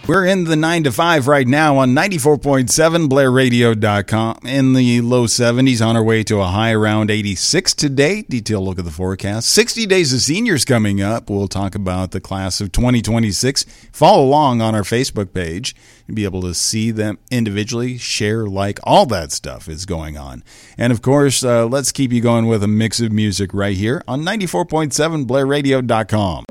We're in the 9 to 5 right now on 94.7 BlairRadio.com. In the low 70s, on our way to a high around 86 today. Detailed look at the forecast. 60 Days of Seniors coming up. We'll talk about the class of 2026. Follow along on our Facebook page. You'll be able to see them individually, share, like, all that stuff is going on. And, of course, let's keep you going with a mix of music right here on 94.7 BlairRadio.com.